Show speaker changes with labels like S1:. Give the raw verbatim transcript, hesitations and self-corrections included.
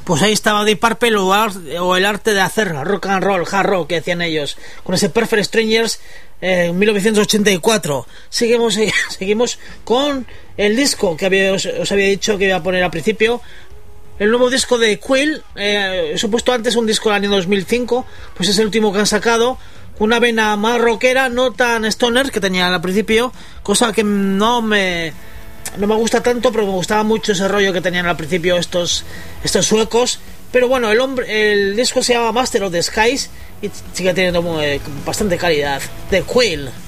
S1: Pues ahí estaba Deep Purple o, ar- o el arte de hacer rock and roll, hard rock que decían ellos, con ese Perfect Strangers eh, en mil novecientos ochenta y cuatro. Seguimos, eh, seguimos con el disco que había, os, os había dicho que iba a poner al principio. El nuevo disco de Quill, eh, supuesto antes un disco del año dos mil cinco, pues es el último que han sacado. Una vena más rockera, no tan stoner que tenían al principio, cosa que no me... no me gusta tanto, pero me gustaba mucho ese rollo que tenían al principio estos estos suecos. Pero bueno, el hombre el disco se llama Master of the Skies y sigue teniendo eh, bastante calidad. The Quill.